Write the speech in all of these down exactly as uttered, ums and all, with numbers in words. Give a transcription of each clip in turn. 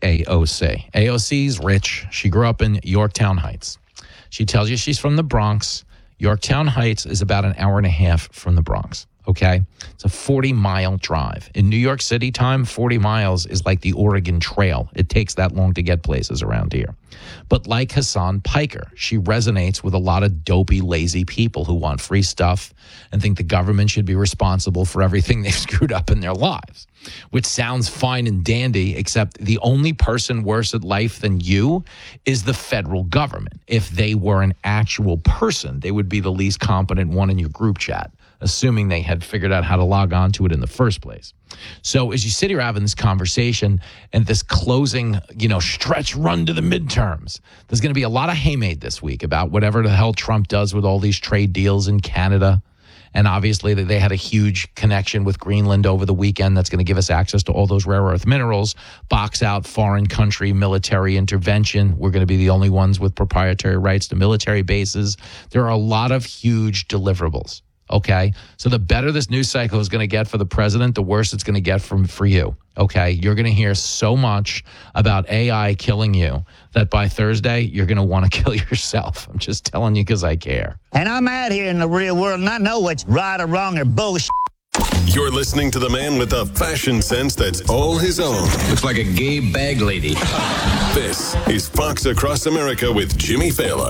A O C. A O C's rich. She grew up in Yorktown Heights. She tells you she's from the Bronx. Yorktown Heights is about an hour and a half from the Bronx. Okay, it's a forty-mile drive. In New York City time, forty miles is like the Oregon Trail. It takes that long to get places around here. But like Hassan Piker, she resonates with a lot of dopey, lazy people who want free stuff and think the government should be responsible for everything they've screwed up in their lives, which sounds fine and dandy, except the only person worse at life than you is the federal government. If they were an actual person, they would be the least competent one in your group chat, assuming they had figured out how to log on to it in the first place. So as you sit here having this conversation and this closing, you know, stretch run to the midterms, there's going to be a lot of haymade this week about whatever the hell Trump does with all these trade deals in Canada. And obviously they had a huge connection with Greenland over the weekend that's going to give us access to all those rare earth minerals, box out foreign country military intervention. We're going to be the only ones with proprietary rights to military bases. There are a lot of huge deliverables. Okay, so the better this news cycle is going to get for the president, the worse it's going to get from for you. Okay, you're going to hear so much about A I killing you that by Thursday, you're going to want to kill yourself. I'm just telling you because I care. And I'm out here in the real world and I know what's right or wrong or bullshit. You're listening to the man with a fashion sense that's all his own. Looks like a gay bag lady. This is Fox Across America with Jimmy Fallon.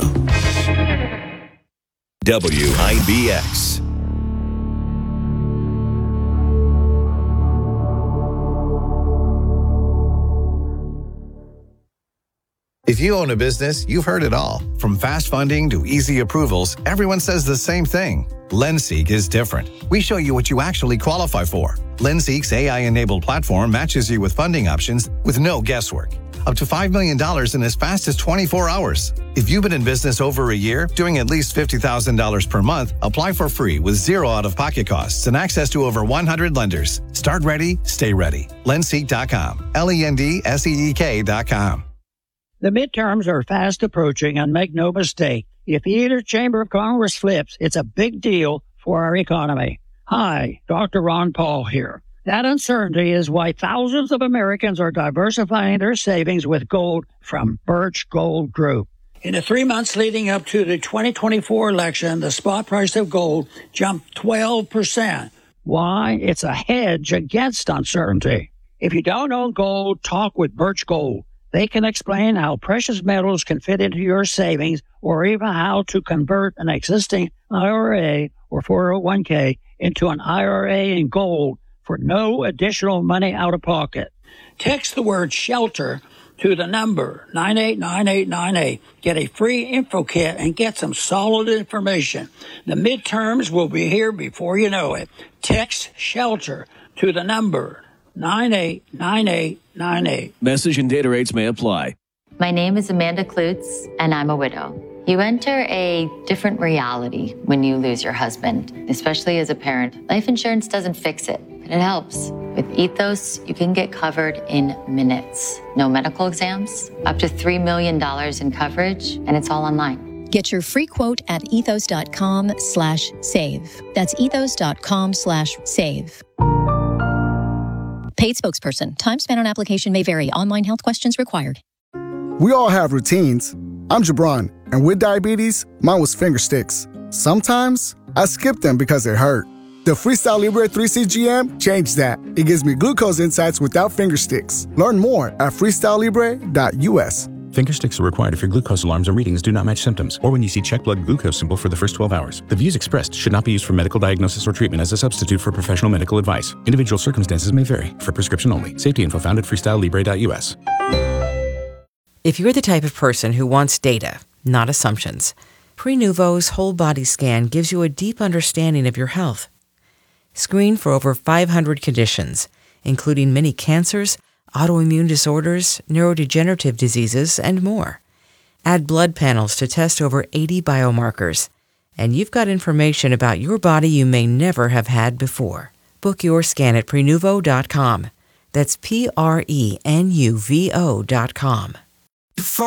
W I B X. If you own a business, you've heard it all. From fast funding to easy approvals, everyone says the same thing. LendSeek is different. We show you what you actually qualify for. LendSeek's A I-enabled platform matches you with funding options with no guesswork. Up to five million dollars in as fast as twenty-four hours. If you've been in business over a year, doing at least fifty thousand dollars per month, apply for free with zero out-of-pocket costs and access to over one hundred lenders. Start ready, stay ready. Lendseek dot com. L E N D S E E K dot com. The midterms are fast approaching, and make no mistake, if either chamber of Congress flips, it's a big deal for our economy. Hi, Doctor Ron Paul here. That uncertainty is why thousands of Americans are diversifying their savings with gold from Birch Gold Group. In the three months leading up to the twenty twenty-four election, the spot price of gold jumped twelve percent. Why? It's a hedge against uncertainty. If you don't own gold, talk with Birch Gold. They can explain how precious metals can fit into your savings or even how to convert an existing I R A or four oh one k into an I R A in gold for no additional money out of pocket. Text the word SHELTER to the number nine eight nine eight nine eight. Get a free info kit and get some solid information. The midterms will be here before you know it. Text SHELTER to the number nine eight nine eight nine eight. Message and data rates may apply. My name is Amanda Klutz, and I'm a widow. You enter a different reality when you lose your husband, especially as a parent. Life insurance doesn't fix it, but it helps. With Ethos, you can get covered in minutes. No medical exams, up to three million dollars in coverage, and it's all online. Get your free quote at ethos.com slash save. That's ethos.com slash save. Paid spokesperson. Time spent on application may vary. Online health questions required. We all have routines. I'm Jabron, and with diabetes, mine was finger sticks. Sometimes I skip them because it hurt. The Freestyle Libre three C G M changed that. It gives me glucose insights without finger sticks. Learn more at freestyle libre dot u s. Finger sticks are required if your glucose alarms or readings do not match symptoms, or when you see check blood glucose symbol for the first twelve hours. The views expressed should not be used for medical diagnosis or treatment as a substitute for professional medical advice. Individual circumstances may vary. For prescription only. Safety info found at freestyle libre dot u s. If you're the type of person who wants data, not assumptions, Prenuvo's whole body scan gives you a deep understanding of your health. Screen for over five hundred conditions, including many cancers, autoimmune disorders, neurodegenerative diseases, and more. Add blood panels to test over eighty biomarkers, and you've got information about your body you may never have had before. Book your scan at prenuvo dot com. That's P R E N U V O dot com.